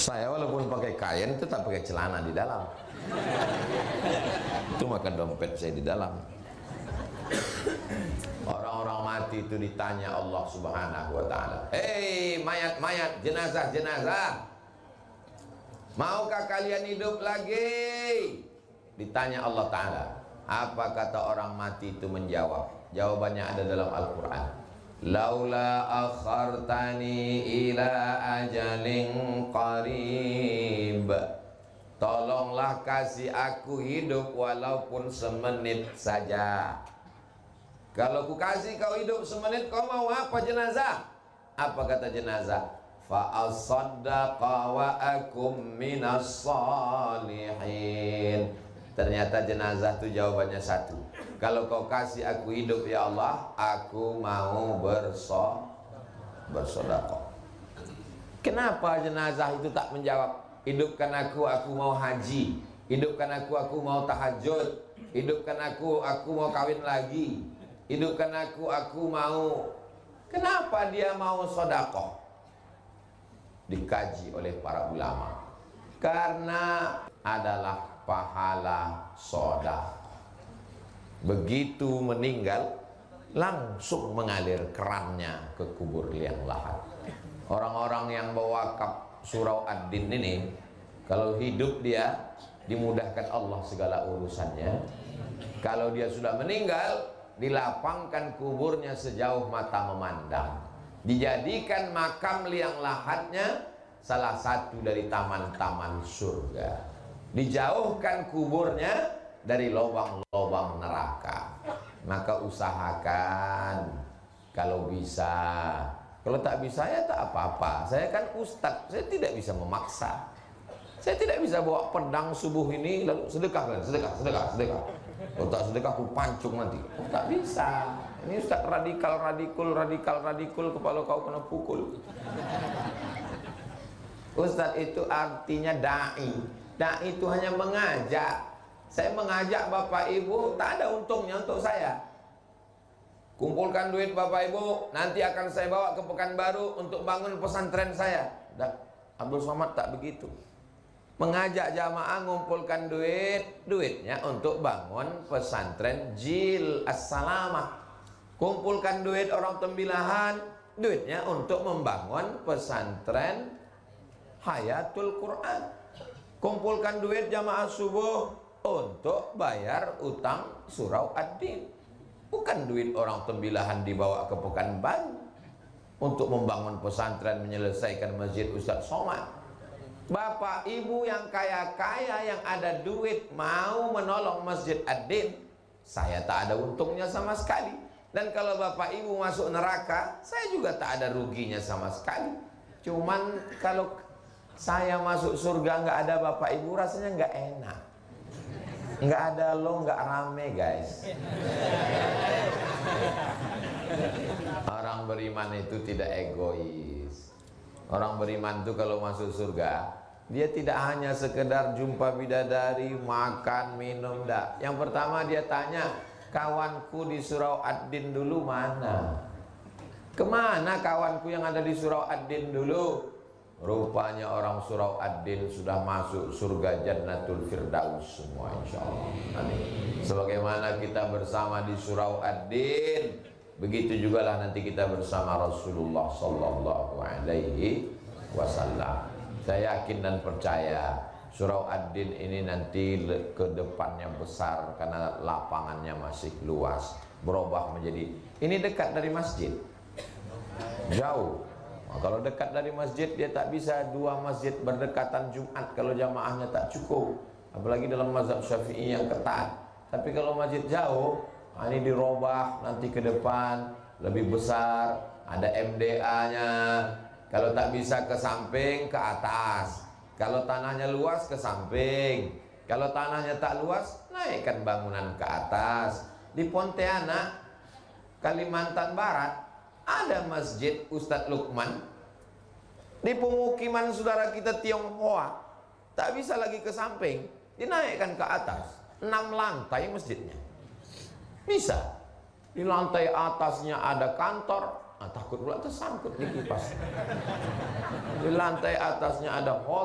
Saya walaupun pakai kain tetap pakai celana di dalam. Itu makan dompet saya di dalam. Orang-orang mati itu ditanya Allah Subhanahu wa taala, "Hei mayat-mayat, jenazah-jenazah, maukah kalian hidup lagi?" Ditanya Allah taala. Apa kata orang mati itu menjawab? Jawabannya ada dalam Al-Qur'an. Laula akhartani ila ajalin qarib. Tolonglah kasih aku hidup walaupun semenit saja. Kalau ku kasih kau hidup semenit, kau mau apa jenazah? Apa kata jenazah? Fa asaddaqa wa akum minas salihin. Ternyata jenazah itu jawabannya satu. Kalau kau kasih aku hidup ya Allah, aku mau bersedekah. Kenapa jenazah itu tak menjawab? Hidupkan aku mau haji. Hidupkan aku mau tahajud. Hidupkan aku mau kawin lagi. Hidupkan aku mau. Kenapa dia mau sedekah? Dikaji oleh para ulama. Karena adalah pahala sedekah. Begitu meninggal langsung mengalir kerannya ke kubur liang lahat. Orang-orang yang berwakaf surau ad-din ini, kalau hidup dia dimudahkan Allah segala urusannya. Kalau dia sudah meninggal, dilapangkan kuburnya sejauh mata memandang. Dijadikan makam liang lahatnya salah satu dari taman-taman surga. Dijauhkan kuburnya dari lubang-lubang neraka. Maka usahakan kalau bisa. Kalau tak bisa ya tak apa-apa. Saya kan ustadz, saya tidak bisa memaksa. Saya tidak bisa bawa pedang subuh ini lalu sedekah. Kalau tak sedekah aku pancung nanti. Oh, tak bisa. Ini ustadz radikal kepala kau kena pukul. Ustadz itu artinya dai. Dai itu hanya mengajak. Saya mengajak Bapak Ibu, tak ada untungnya untuk saya. Kumpulkan duit Bapak Ibu, nanti akan saya bawa ke Pekanbaru untuk bangun pesantren saya. Dan Abdul Somad tak begitu. Mengajak jamaah ngumpulkan duitnya untuk bangun pesantren Jil As-Salamah. Kumpulkan duit orang Tembilahan, duitnya untuk membangun pesantren Hayatul Quran. Kumpulkan duit jamaah subuh untuk bayar utang surau ad-din. Bukan duit orang Tembilahan dibawa ke Pekanbaru untuk membangun pesantren, menyelesaikan masjid Ustadz Somad. Bapak Ibu yang kaya-kaya yang ada duit mau menolong masjid ad-din, saya tak ada untungnya sama sekali. Dan kalau Bapak Ibu masuk neraka, saya juga tak ada ruginya sama sekali. Cuman kalau saya masuk surga nggak ada Bapak Ibu, rasanya nggak enak. Nggak ada lo, nggak rame guys. Orang beriman itu tidak egois. Orang beriman itu kalau masuk surga, dia tidak hanya sekedar jumpa bidadari, makan, minum, dah. Yang pertama dia tanya, kawanku di surau ad-din dulu mana? Kemana kawanku yang ada di surau ad-din dulu? Rupanya orang surau ad-din sudah masuk surga Jannatul Firdaus semua insyaallah. Amin. Sebagaimana kita bersama di surau ad-din, begitu juga lah nanti kita bersama Rasulullah sallallahu alaihi wasallam. Saya yakin dan percaya surau ad-din ini nanti ke depannya besar karena lapangannya masih luas, berubah menjadi, ini dekat dari masjid. Jauh. Nah, kalau dekat dari masjid dia tak bisa dua masjid berdekatan Jumat kalau jamaahnya tak cukup, apalagi dalam mazhab Syafi'i yang ketat. Tapi kalau masjid jauh, ini dirubah nanti ke depan lebih besar, ada MDA-nya. Kalau tak bisa ke samping, ke atas. Kalau tanahnya luas, ke samping. Kalau tanahnya tak luas, naikkan bangunan ke atas. Di Pontianak, Kalimantan Barat, ada masjid Ustadz Lukman. Di pemukiman saudara kita Tionghoa, tak bisa lagi ke samping, dinaikkan ke atas. 6 lantai masjidnya. Bisa. Di lantai atasnya ada kantor, takut pula tersangkut di kipas. Di lantai atasnya ada